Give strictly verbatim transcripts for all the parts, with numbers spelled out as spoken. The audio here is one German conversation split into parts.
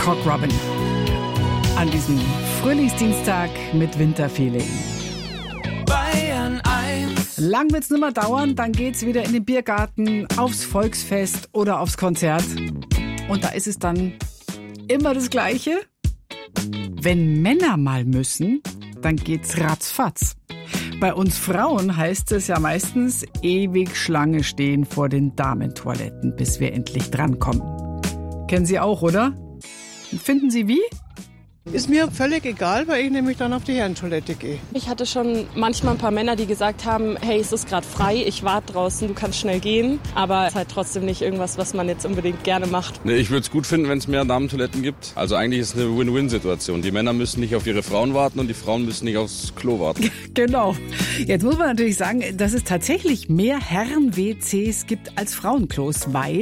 Cock Robin. An diesem Frühlingsdienstag mit Winterfeeling. Bayern eins. Lang wird's nimmer dauern, dann geht's wieder in den Biergarten, aufs Volksfest oder aufs Konzert. Und da ist es dann immer das Gleiche. Wenn Männer mal müssen, dann geht's ratzfatz. Bei uns Frauen heißt es ja meistens ewig Schlange stehen vor den Damentoiletten, bis wir endlich drankommen. Kennen Sie auch, oder? Finden Sie wie? Ist mir völlig egal, weil ich nämlich dann auf die Herrentoilette gehe. Ich hatte schon manchmal ein paar Männer, die gesagt haben, hey, es ist gerade frei, ich warte draußen, du kannst schnell gehen. Aber es ist halt trotzdem nicht irgendwas, was man jetzt unbedingt gerne macht. Nee, ich würde es gut finden, wenn es mehr Damentoiletten gibt. Also eigentlich ist es eine Win-Win-Situation. Die Männer müssen nicht auf ihre Frauen warten und die Frauen müssen nicht aufs Klo warten. Genau. Jetzt muss man natürlich sagen, dass es tatsächlich mehr Herren-W Cs gibt als Frauenklos, weil,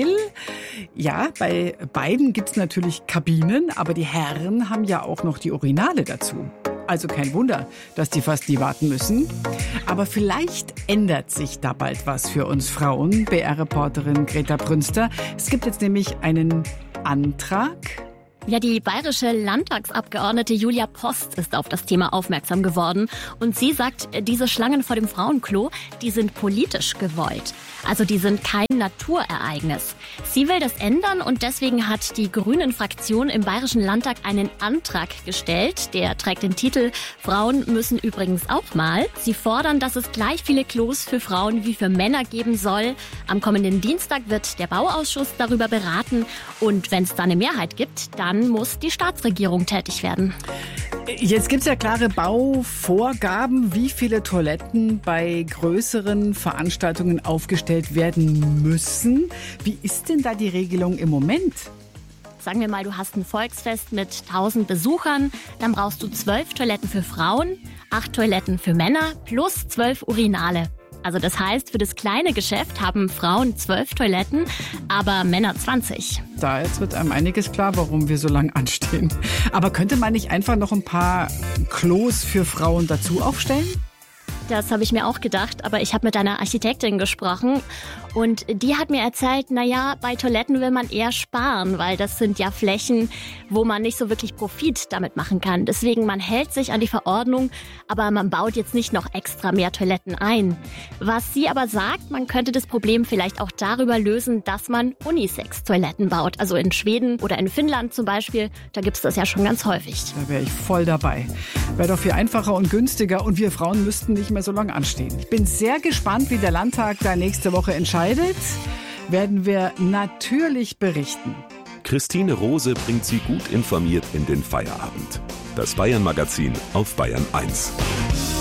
ja, bei beiden gibt es natürlich Kabinen, aber die Herren haben ja auch noch die Urinale dazu. Also kein Wunder, dass die fast nie warten müssen. Aber vielleicht ändert sich da bald was für uns Frauen. B R-Reporterin Greta Brünster. Es gibt jetzt nämlich einen Antrag. Ja, die bayerische Landtagsabgeordnete Julia Post ist auf das Thema aufmerksam geworden. Und sie sagt, diese Schlangen vor dem Frauenklo, die sind politisch gewollt. Also die sind kein Naturereignis. Sie will das ändern und deswegen hat die Grünen-Fraktion im Bayerischen Landtag einen Antrag gestellt. Der trägt den Titel „Frauen müssen übrigens auch mal". Sie fordern, dass es gleich viele Klos für Frauen wie für Männer geben soll. Am kommenden Dienstag wird der Bauausschuss darüber beraten. Und wenn es da eine Mehrheit gibt, dann muss die Staatsregierung tätig werden. Jetzt gibt es ja klare Bauvorgaben, wie viele Toiletten bei größeren Veranstaltungen aufgestellt werden müssen. Wie ist denn da die Regelung im Moment? Sagen wir mal, du hast ein Volksfest mit tausend Besuchern, dann brauchst du zwölf Toiletten für Frauen, acht Toiletten für Männer plus zwölf Urinale. Also das heißt, für das kleine Geschäft haben Frauen zwölf Toiletten, aber Männer zwanzig. Da jetzt wird einem einiges klar, warum wir so lange anstehen. Aber könnte man nicht einfach noch ein paar Klos für Frauen dazu aufstellen? Das habe ich mir auch gedacht, aber ich habe mit einer Architektin gesprochen und die hat mir erzählt, naja, bei Toiletten will man eher sparen, weil das sind ja Flächen, wo man nicht so wirklich Profit damit machen kann. Deswegen, man hält sich an die Verordnung, aber man baut jetzt nicht noch extra mehr Toiletten ein. Was sie aber sagt, man könnte das Problem vielleicht auch darüber lösen, dass man Unisex-Toiletten baut. Also in Schweden oder in Finnland zum Beispiel, da gibt es das ja schon ganz häufig. Da wäre ich voll dabei. Wäre doch viel einfacher und günstiger und wir Frauen müssten nicht mehr so lange anstehen. Ich bin sehr gespannt, wie der Landtag da nächste Woche entscheidet. Werden wir natürlich berichten. Christine Rose bringt Sie gut informiert in den Feierabend. Das Bayern-Magazin auf Bayern eins.